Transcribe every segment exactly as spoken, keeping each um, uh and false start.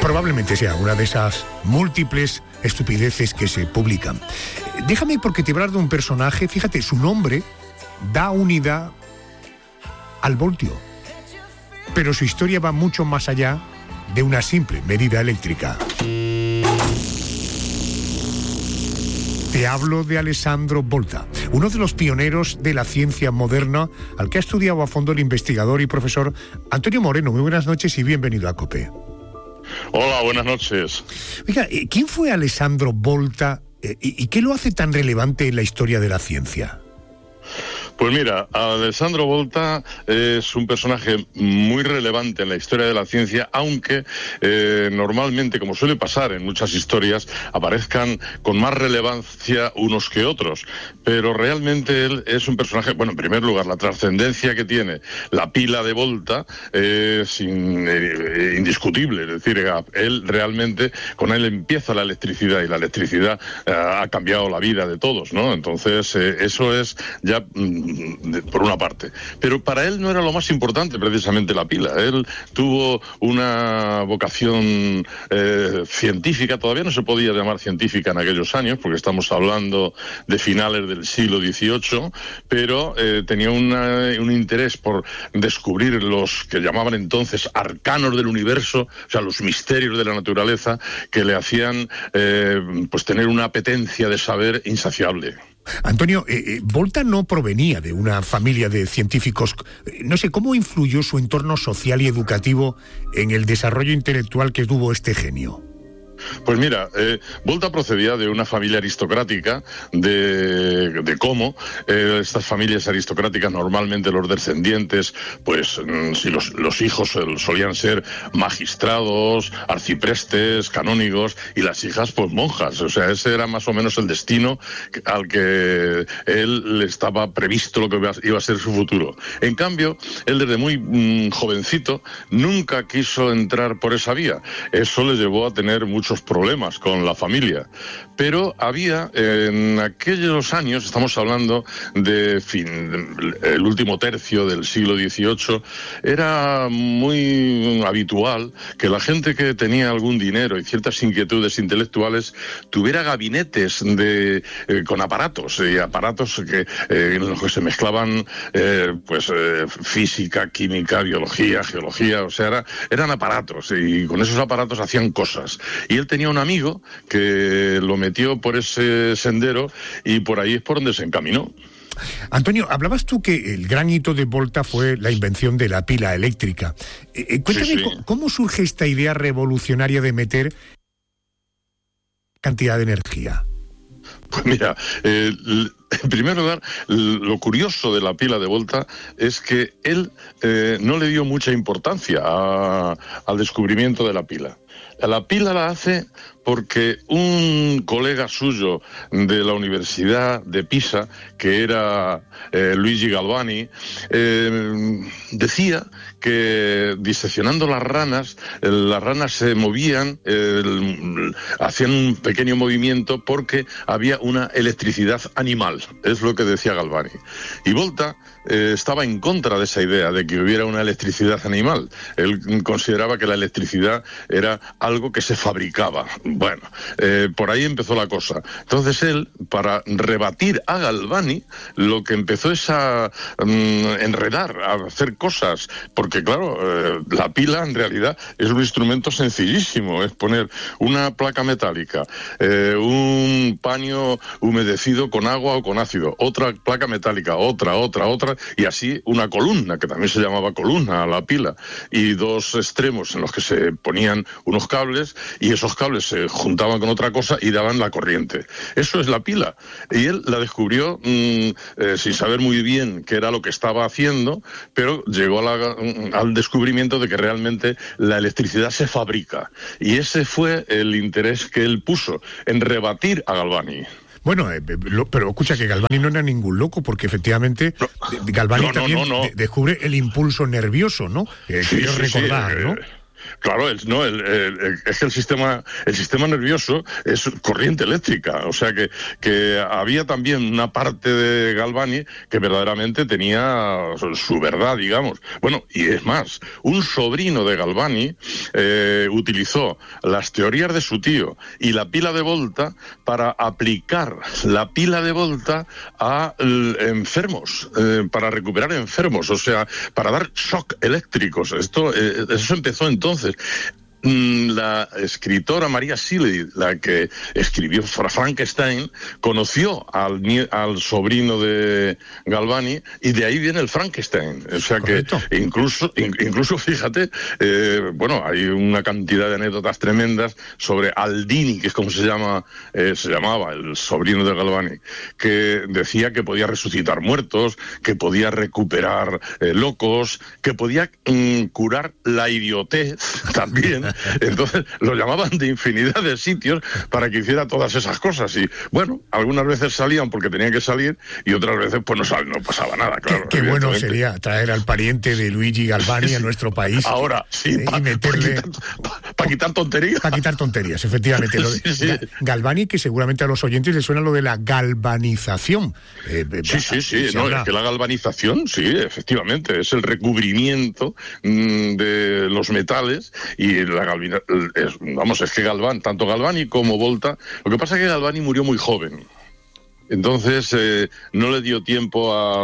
Probablemente sea una de esas múltiples estupideces que se publican. Déjame porque te hablar de un personaje, fíjate, su nombre da unidad al voltio, pero su historia va mucho más allá de una simple medida eléctrica. Te hablo de Alessandro Volta, uno de los pioneros de la ciencia moderna, al que ha estudiado a fondo el investigador y profesor Antonio Moreno. Muy buenas noches y bienvenido a COPE. Hola, buenas noches. Oiga, ¿quién fue Alessandro Volta y qué lo hace tan relevante en la historia de la ciencia? Pues mira, Alessandro Volta es un personaje muy relevante en la historia de la ciencia, aunque eh, normalmente, como suele pasar en muchas historias, aparezcan con más relevancia unos que otros. Pero realmente él es un personaje, bueno, en primer lugar, la trascendencia que tiene la pila de Volta es in, eh, indiscutible. Es decir, él realmente, con él empieza la electricidad y la electricidad eh, ha cambiado la vida de todos, ¿no? Entonces, eh, eso es ya... por una parte, pero para él no era lo más importante precisamente la pila. Él tuvo una vocación eh, científica, todavía no se podía llamar científica en aquellos años, porque estamos hablando de finales del siglo dieciocho, pero eh, tenía una, un interés por descubrir los que llamaban entonces arcanos del universo, o sea, los misterios de la naturaleza, que le hacían eh, pues tener una apetencia de saber insaciable. Antonio, eh, eh, Volta no provenía de una familia de científicos. No sé, ¿cómo influyó su entorno social y educativo en el desarrollo intelectual que tuvo este genio? Pues mira, eh, Volta procedía de una familia aristocrática de, de Como. Eh, estas familias aristocráticas, normalmente los descendientes, pues mm, si los, los hijos eh, solían ser magistrados, arciprestes, canónigos, y las hijas, pues monjas. O sea, ese era más o menos el destino al que él le estaba previsto lo que iba a ser su futuro. En cambio, él desde muy mm, jovencito nunca quiso entrar por esa vía. Eso le llevó a tener mucho problemas con la familia, pero había en aquellos años, estamos hablando de fin, el último tercio del siglo dieciocho, era muy habitual que la gente que tenía algún dinero y ciertas inquietudes intelectuales tuviera gabinetes de eh, con aparatos y aparatos que eh, en los que se mezclaban eh, pues eh, física, química, biología, geología, o sea, era, eran aparatos, y con esos aparatos hacían cosas. Y él tenía un amigo que lo metió por ese sendero y por ahí es por donde se encaminó. Antonio, hablabas tú que el gran hito de Volta fue la invención de la pila eléctrica. Eh, cuéntame, sí, sí. ¿cómo, ¿cómo surge esta idea revolucionaria de meter cantidad de energía? Pues mira, eh, en primer lugar, lo curioso de la pila de Volta es que él eh, no le dio mucha importancia a, al descubrimiento de la pila. La pila la hace porque un colega suyo de la Universidad de Pisa, que era eh, Luigi Galvani, eh, decía que diseccionando las ranas, eh, las ranas se movían, eh, hacían un pequeño movimiento porque había una electricidad animal, es lo que decía Galvani. Y Volta eh, estaba en contra de esa idea de que hubiera una electricidad animal. Él consideraba que la electricidad era algo que se fabricaba. Bueno, eh, por ahí empezó la cosa. Entonces él, para rebatir a Galvani, lo que empezó es a um, enredar, a hacer cosas, porque claro, eh, la pila en realidad es un instrumento sencillísimo, es poner una placa metálica, eh, un paño humedecido con agua o con ácido, otra placa metálica, otra, otra, otra, y así una columna, que también se llamaba columna a la pila, y dos extremos en los que se ponían unos cables, y esos cables se juntaban con otra cosa y daban la corriente. Eso es la pila. Y él la descubrió mmm, eh, sin saber muy bien qué era lo que estaba haciendo, pero llegó a la, al descubrimiento de que realmente la electricidad se fabrica. Y ese fue el interés que él puso en rebatir a Galvani. Bueno, eh, lo, pero escucha que Galvani no era ningún loco, porque efectivamente no, Galvani no, no, también no, no. De, descubre el impulso nervioso, ¿no? Eh, sí, quiero sí, recordar, sí, ¿no? Eh, Claro, el, no, el, el, el, es que el sistema, el sistema nervioso es corriente eléctrica, o sea que, que había también una parte de Galvani que verdaderamente tenía su verdad, digamos. Bueno, y es más, un sobrino de Galvani eh, utilizó las teorías de su tío y la pila de Volta para aplicar la pila de Volta a eh, enfermos, eh, para recuperar enfermos, o sea, para dar shock eléctricos. Esto, eh, eso empezó entonces. La escritora María Shelley, la que escribió Frankenstein, conoció al, al sobrino de Galvani y de ahí viene el Frankenstein. O sea Correcto. que incluso, in, incluso fíjate, eh, bueno, hay una cantidad de anécdotas tremendas sobre Aldini, que es como se llama, eh, se llamaba el sobrino de Galvani, que decía que podía resucitar muertos, que podía recuperar eh, locos, que podía mm, curar la idiotez también. Entonces lo llamaban de infinidad de sitios para que hiciera todas esas cosas y bueno, algunas veces salían porque tenían que salir y otras veces pues no, sal, no pasaba nada, claro. Qué, qué bueno sería traer al pariente de Luigi Galvani a nuestro país. Ahora, sí, eh, para meterle... pa pa quitar tonterías. Para quitar tonterías, efectivamente. Lo de, sí, sí. Galvani, que seguramente a los oyentes les suena lo de la galvanización. Eh, sí, sí, sí, no, es que la galvanización, sí, efectivamente, es el recubrimiento mmm, de los metales y la galvina, es, vamos, es que Galvani, tanto Galvani como Volta, lo que pasa es que Galvani murió muy joven. Entonces eh, no le dio tiempo a,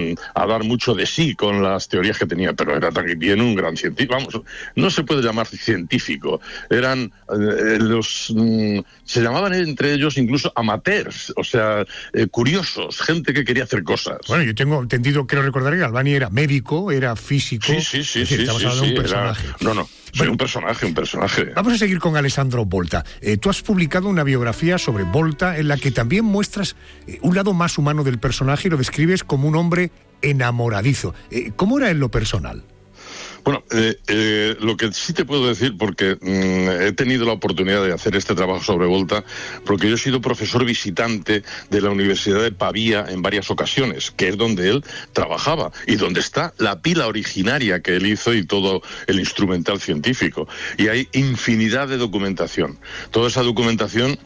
a dar mucho de sí con las teorías que tenía, pero era también un gran científico. Vamos, no se puede llamar científico. Eran eh, los mm, se llamaban entre ellos incluso amateurs, o sea, eh, curiosos, gente que quería hacer cosas. Bueno, yo tengo entendido, quiero recordar que Galvani era médico, era físico. Sí, sí, sí, es decir, sí, estamos sí, hablando sí, de un personaje. Era, no, no. Soy bueno, un personaje, un personaje. Vamos a seguir con Alessandro Volta. Eh, tú has publicado una biografía sobre Volta en la que también muestras eh, un lado más humano del personaje y lo describes como un hombre enamoradizo. Eh, ¿Cómo era en lo personal? Bueno, eh, eh, lo que sí te puedo decir, porque mmm, he tenido la oportunidad de hacer este trabajo sobre Volta, porque yo he sido profesor visitante de la Universidad de Pavía en varias ocasiones, que es donde él trabajaba y donde está la pila originaria que él hizo y todo el instrumental científico. Y hay infinidad de documentación. Toda esa documentación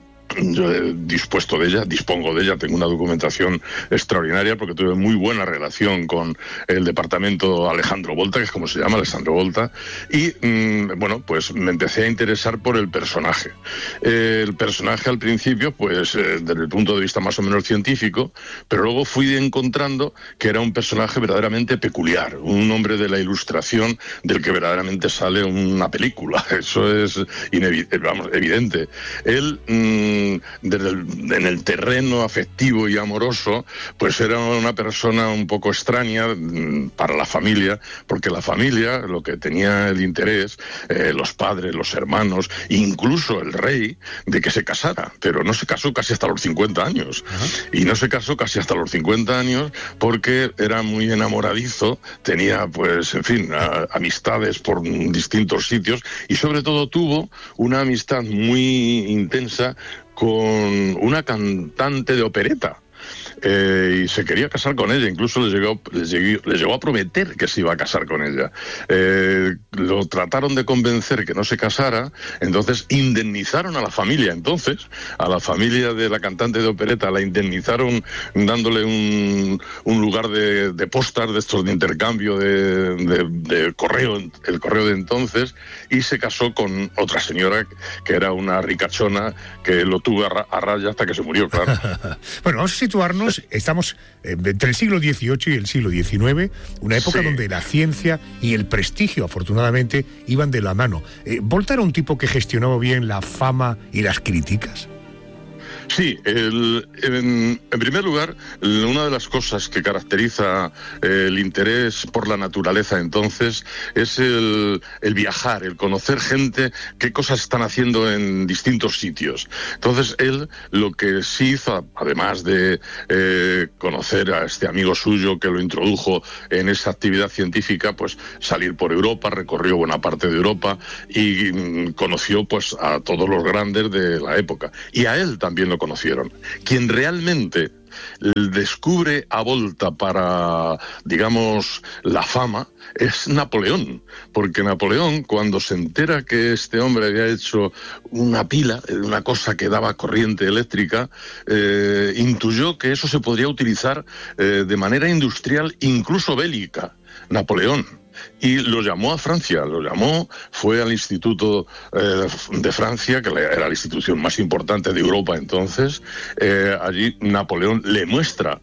yo he dispuesto de ella, dispongo de ella, tengo una documentación extraordinaria porque tuve muy buena relación con el departamento Alejandro Volta, que es como se llama, Alessandro Volta, y mmm, bueno, pues me empecé a interesar por el personaje. Eh, el personaje al principio, pues eh, desde el punto de vista más o menos científico, pero luego fui encontrando que era un personaje verdaderamente peculiar, un hombre de la ilustración del que verdaderamente sale una película, eso es vamos, evidente. Él mmm, Desde el, en el terreno afectivo y amoroso, pues era una persona un poco extraña mmm, para la familia, porque la familia lo que tenía el interés, eh, los padres, los hermanos, incluso el rey, de que se casara, pero no se casó casi hasta los cincuenta años. Uh-huh. Y no se casó casi hasta los cincuenta años porque era muy enamoradizo, tenía pues, en fin, a, amistades por distintos sitios y sobre todo tuvo una amistad muy intensa con una cantante de opereta. Eh, y se quería casar con ella, incluso le llegó, le llegó, le llegó a prometer que se iba a casar con ella. Eh, lo trataron de convencer que no se casara, entonces indemnizaron a la familia, entonces, a la familia de la cantante de opereta, la indemnizaron dándole un, un lugar de, de postas, de estos de intercambio de, de, de correo, el correo de entonces, y se casó con otra señora que era una ricachona que lo tuvo a, ra a raya hasta que se murió, claro. Bueno, vamos a situarnos. Estamos eh, entre el siglo dieciocho y el siglo diecinueve, una época sí. donde la ciencia y el prestigio, afortunadamente, iban de la mano. Eh, ¿Volta era un tipo que gestionaba bien la fama y las críticas? Sí, el, en, en primer lugar, una de las cosas que caracteriza eh, el interés por la naturaleza entonces es el, el viajar, el conocer gente, qué cosas están haciendo en distintos sitios. Entonces él lo que sí hizo, además de eh, conocer a este amigo suyo que lo introdujo en esa actividad científica, pues salir por Europa, recorrió buena parte de Europa y mm, conoció pues a todos los grandes de la época. Y a él también lo conocieron. Quien realmente descubre a Volta para, digamos, la fama, es Napoleón, porque Napoleón, cuando se entera que este hombre había hecho una pila, una cosa que daba corriente eléctrica, eh, intuyó que eso se podría utilizar eh, de manera industrial, incluso bélica. Napoleón. Y lo llamó a Francia, lo llamó, fue al Instituto eh, de Francia, que era la institución más importante de Europa entonces. Eh, allí Napoleón le muestra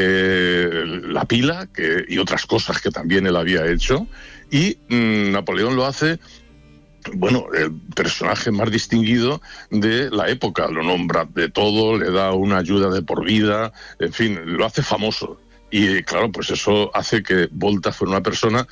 eh, la pila que, y otras cosas que también él había hecho, y mmm, Napoleón lo hace, bueno, el personaje más distinguido de la época, lo nombra de todo, le da una ayuda de por vida, en fin, lo hace famoso. Y claro, pues eso hace que Volta fuera una persona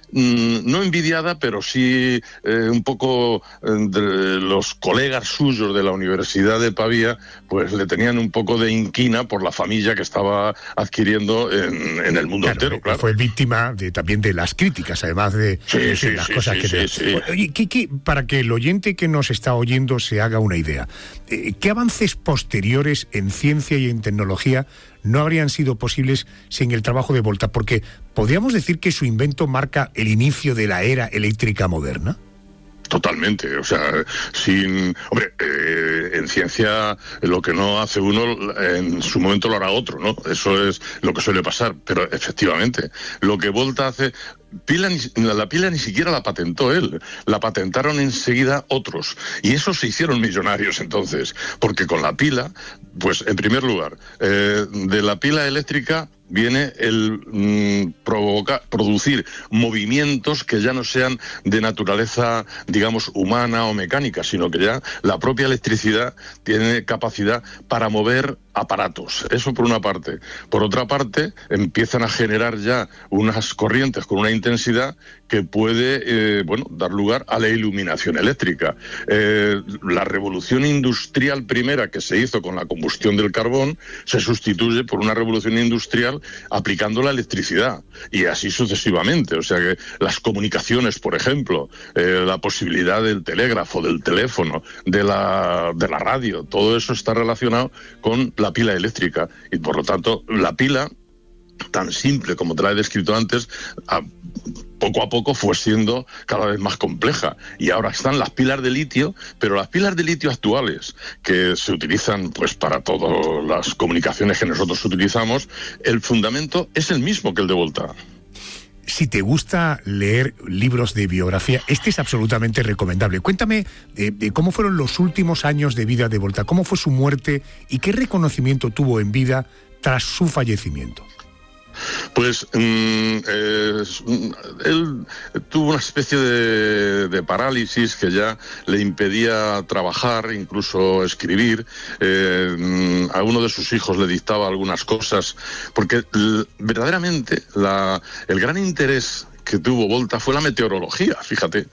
no envidiada, pero sí eh, un poco entre los colegas suyos de la Universidad de Pavía, pues le tenían un poco de inquina por la familia que estaba adquiriendo en, en el mundo claro, entero. Claro. Fue víctima de, también de las críticas, además de, sí, de, sí, de las sí, cosas sí, que... sí, te... sí. Oye, ¿qué, qué, para que el oyente que nos está oyendo se haga una idea, eh, ¿qué avances posteriores en ciencia y en tecnología no habrían sido posibles sin el trabajo de Volta? Porque ¿podríamos decir que su invento marca el inicio de la era eléctrica moderna? Totalmente, o sea, sin... Hombre, eh, en ciencia lo que no hace uno, en su momento lo hará otro, ¿no? Eso es lo que suele pasar, pero efectivamente, lo que Volta hace... Pila ni, la pila ni siquiera la patentó él, la patentaron enseguida otros, y esos se hicieron millonarios entonces, porque con la pila, pues en primer lugar, eh, de la pila eléctrica viene el mmm, provocar, producir movimientos que ya no sean de naturaleza, digamos, humana o mecánica, sino que ya la propia electricidad tiene capacidad para mover aparatos. Eso por una parte. Por otra parte, empiezan a generar ya unas corrientes con una intensidad que puede, eh, bueno, dar lugar a la iluminación eléctrica. Eh, la revolución industrial primera que se hizo con la combustión del carbón se sustituye por una revolución industrial aplicando la electricidad, y así sucesivamente. O sea que las comunicaciones, por ejemplo, eh, la posibilidad del telégrafo, del teléfono, de la, de la radio, todo eso está relacionado con la pila eléctrica, y por lo tanto la pila, tan simple como te la he descrito antes, a, poco a poco fue siendo cada vez más compleja, y ahora están las pilas de litio, pero las pilas de litio actuales, que se utilizan pues para todas las comunicaciones que nosotros utilizamos, el fundamento es el mismo que el de Volta. Si te gusta leer libros de biografía, este es absolutamente recomendable. Cuéntame eh, de cómo fueron los últimos años de vida de Volta, cómo fue su muerte y qué reconocimiento tuvo en vida tras su fallecimiento. Pues mmm, eh, él tuvo una especie de, de parálisis que ya le impedía trabajar, incluso escribir. Eh, a uno de sus hijos le dictaba algunas cosas, porque l- verdaderamente la, el gran interés que tuvo Volta fue la meteorología, fíjate.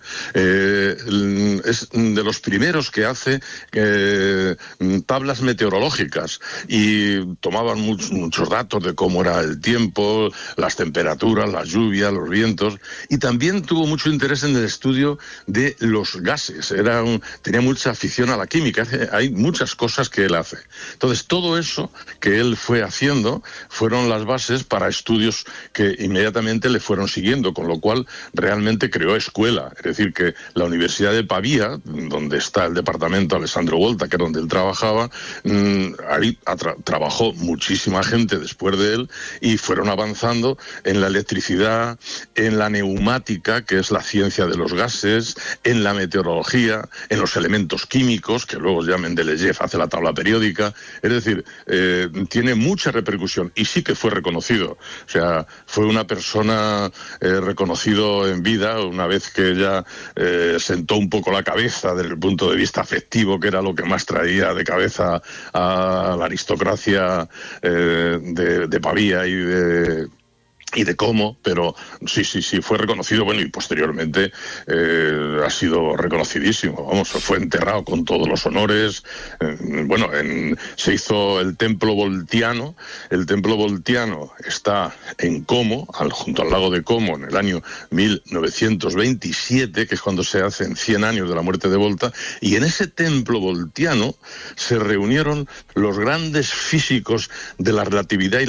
Eh, es de los primeros que hace eh, tablas meteorológicas, y tomaban much, muchos datos de cómo era el tiempo, las temperaturas, las lluvias, los vientos, y también tuvo mucho interés en el estudio de los gases. Era un, tenía mucha afición a la química. Hay muchas cosas que él hace. Entonces, todo eso que él fue haciendo fueron las bases para estudios que inmediatamente le fueron siguiendo, con lo cual realmente creó escuela. Es decir, que la Universidad de Pavía, donde está el departamento Alessandro Volta, que es donde él trabajaba, mmm, ahí tra- trabajó muchísima gente después de él, y fueron avanzando en la electricidad, en la neumática, que es la ciencia de los gases, en la meteorología, en los elementos químicos, que luego ya Mendeleev hace la tabla periódica. Es decir, eh, tiene mucha repercusión, y sí que fue reconocido. O sea, fue una persona eh, reconocido en vida, una vez que ya eh, sentó un poco la cabeza desde el punto de vista afectivo, que era lo que más traía de cabeza a la aristocracia eh, de, de Pavía y de y de cómo, pero sí, sí, sí, fue reconocido, bueno, y posteriormente eh, ha sido reconocidísimo, vamos, fue enterrado con todos los honores, eh, bueno, en, se hizo el templo voltiano, el templo voltiano está en Como, al, junto al lago de Como, en el año mil novecientos veintisiete, que es cuando se hacen cien años de la muerte de Volta, y en ese templo voltiano se reunieron los grandes físicos de la relatividad y